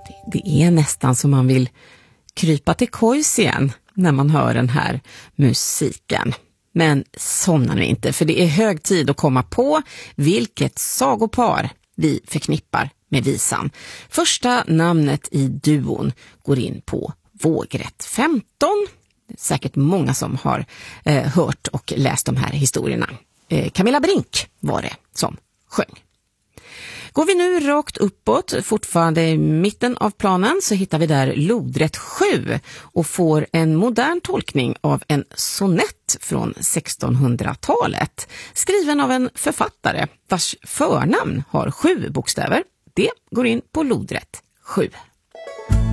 Det är nästan som man vill krypa till kojs igen när man hör den här musiken. Men somnar ni inte, för det är hög tid att komma på vilket sagopar vi förknippar med visan. Första namnet i duon går in på vågrätt 15. Säkert många som har hört och läst de här historierna. Camilla Brink var det som sjöng. Går vi nu rakt uppåt, fortfarande i mitten av planen, så hittar vi där lodrätt 7 och får en modern tolkning av en sonett från 1600-talet, skriven av en författare vars förnamn har 7 bokstäver. Det går in på lodrätt 7.